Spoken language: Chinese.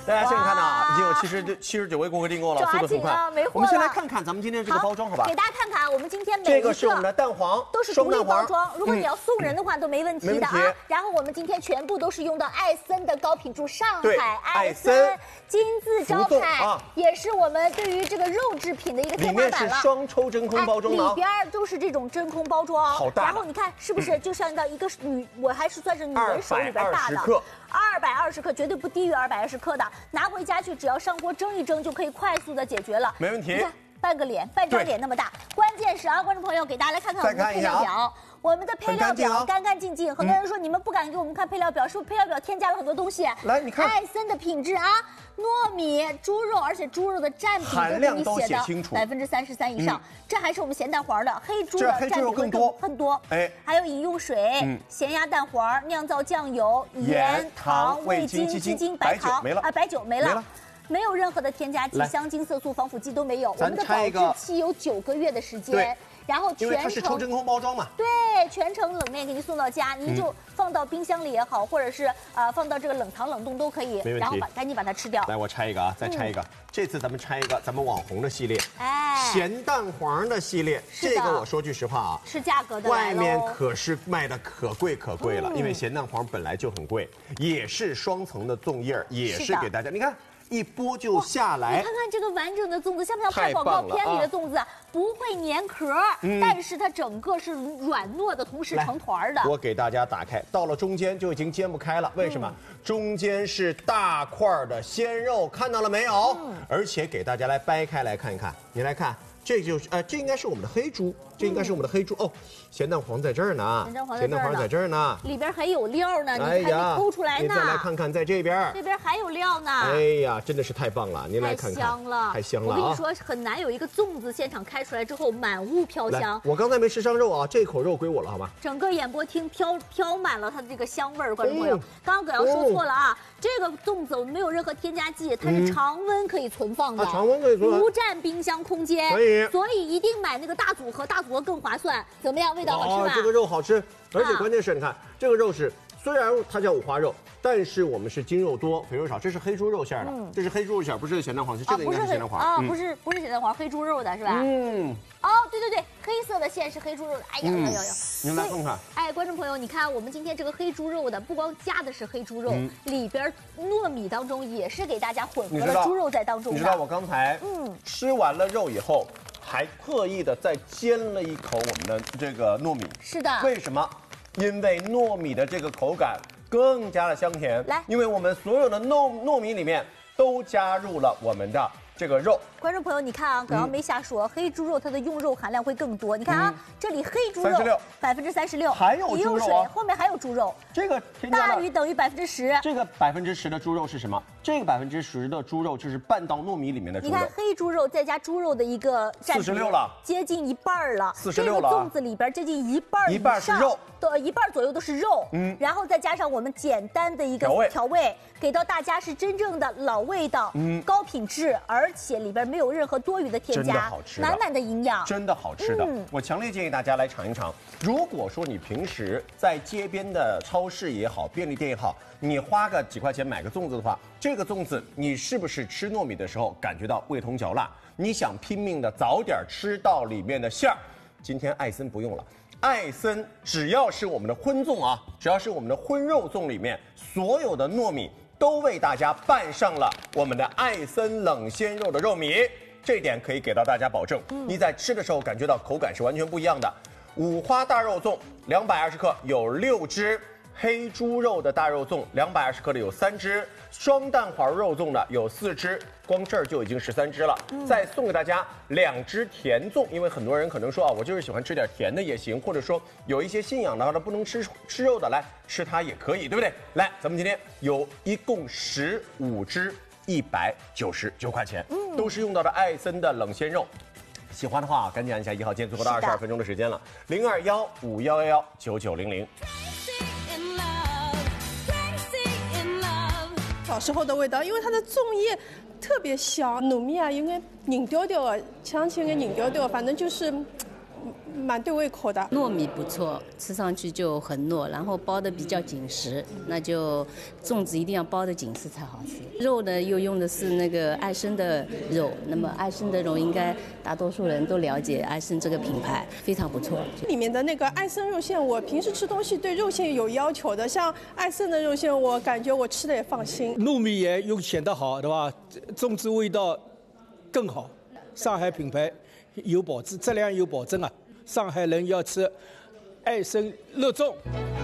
大家现在看到啊，已经有79位顾客订购了，速度很快。我们先来看看咱们今天这个包装，好吧？ 给大家看看，我们今天每这个是我们的蛋黄， 都是独立包装。如果你要送人的话，都没问题的啊。然后我们今天全部都是用到艾森的高品质上海艾森金字招牌，也是我们对于这个肉制品的一个天花板了。 里面是双抽真空包装的， 里边都是这种真空包装， 好大。 然后你看是不是就像到一个我还是算是女人手里边大的。220克，绝对不低于220克的，拿回家去只要上锅蒸一蒸就可以快速的解决了， 没问题。 你看半张脸那么大，关键是啊，观众朋友给大家来看看我们的配料表。我们的配料表干干净净，很多人说你们不敢给我们看配料表，是不是配料表添加了很多东西？ 来，你看艾森的品质啊，糯米、猪肉，而且猪肉的占比含量都写清楚 ，33%以上。这还是我们咸蛋黄的黑猪的占比会更多。 哎， 还有饮用水、咸鸭蛋黄、酿造酱油、盐、糖、味精、鸡精、白糖没了啊，白酒没了。没有任何的添加剂、香精、色素、防腐剂都没有。我们的保质期有9个月的时间。然后因为它是抽真空包装嘛， 对，全程冷链给您送到家，您就放到冰箱里也好，或者是放到这个冷藏冷冻都可以，然后赶紧把它吃掉。 来，我拆一个啊，再拆一个。这次咱们拆一个咱们网红的系列，咸蛋黄的系列。这个我说句实话啊， 是价格的， 外面可是卖的可贵了，因为咸蛋黄本来就很贵，也是双层的粽叶，也是给大家，你看。一剥就下来， 你看看这个完整的粽子，像不像拍广告片里的粽子？不会粘壳，但是它整个是软糯的，同时成团的。 我给大家打开，到了中间就已经煎不开了，为什么？中间是大块的鲜肉，看到了没有？而且给大家来掰开来看一看，你来看。这就是这应该是我们的黑猪，哦，咸蛋黄在这儿呢，咸蛋黄在这儿呢， 里边还有料呢，你看你抠出来呢。 你再来看看，在这边还有料呢。 哎呀，真的是太棒了，您来看看，太香了， 我跟你说，很难有一个粽子现场开出来之后满屋飘香。 我刚才没吃上肉啊，这口肉归我了，好吗？ 整个演播厅飘满了它的这个香味儿，观众朋友，刚刚葛瑶说错了啊，这个粽子没有任何添加剂，它是常温可以存放的， 常温可以存放， 不占冰箱空间，所以一定买那个大组合，大组合更划算。怎么样，味道好吃吧？ 这个肉好吃，而且关键是你看这个肉是，虽然它叫五花肉，但是我们是筋肉多，肥肉少。这是黑猪肉馅的，这是黑猪肉馅，不是咸蛋黄，是这个应该是咸蛋黄啊，不是咸蛋黄，黑猪肉的是吧？哦，对，黑色的馅是黑猪肉的。哎呀， 您来看看。 哎，观众朋友，你看我们今天这个黑猪肉的，不光加的是黑猪肉，里边糯米当中也是给大家混合了猪肉在当中的。 你知道我刚才吃完了肉以后，还特意的再煎了一口我们的这个糯米。 是的。 为什么？因为糯米的这个口感更加的香甜。 来， 因为我们所有的糯米里面都加入了我们的这个肉。 观众朋友，你看啊，葛瑶没瞎说，黑猪肉它的用肉含量会更多。你看啊，这里黑猪肉36%， 还有猪肉水，后面还有猪肉， 这个大于等于10%。 这个10%的猪肉是什么？这个10%的猪肉就是拌到糯米里面的猪肉。 你看黑猪肉再加猪肉的一个占比 46了， 接近一半了。 46了， 这个粽子里边接近一半以上是肉， 一半左右都是肉。然后再加上我们简单的一个调味，给到大家是真正的老味道，高品质，而且里边没有任何多余的添加， 真的好吃， 满满的营养， 真的好吃的。我强烈建议大家来尝一尝。如果说你平时在街边的超市也好，便利店也好，你花个几块钱买个粽子的话，这个粽子你是不是吃糯米的时候感觉到味同嚼蜡？你想拼命的早点吃到里面的馅儿，今天艾森不用了。艾森只要是我们的荤粽啊，只要是我们的荤肉粽里面所有的糯米都为大家拌上了我们的艾森冷鲜肉的肉米，这一点可以给到大家保证。你在吃的时候感觉到口感是完全不一样的。五花大肉粽220克有6只，黑猪肉的大肉粽220克的有3只，双蛋黄肉粽的有4只，光这儿就已经13只了。再送给大家2只甜粽，因为很多人可能说啊，我就是喜欢吃点甜的也行，或者说有一些信仰的话，不能吃肉的，来吃它也可以，对不对？来，咱们今天有一共15只，199块钱，都是用到的艾森的冷鲜肉。喜欢的话，赶紧按下1号键，最后的22分钟的时间了，021-5111-9900。 小时候的味道，因为它的粽叶特别香，糯米啊有点凝掉掉的，香气有点凝掉掉，反正就是蛮对胃口的。 糯米不错，吃上去就很糯，然后包的比较紧实，那就粽子一定要包的紧实才好吃。肉呢又用的是那个爱参的肉，那么爱参的肉应该大多数人都了解爱参这个品牌，非常不错。 里面的那个爱参肉馅，我平时吃东西对肉馅有要求的，像爱参的肉馅，我感觉我吃的也放心。 糯米也又显得好，对吧？粽子味道更好。上海品牌有保质，质量有保证啊！上海人要吃爱参肉粽。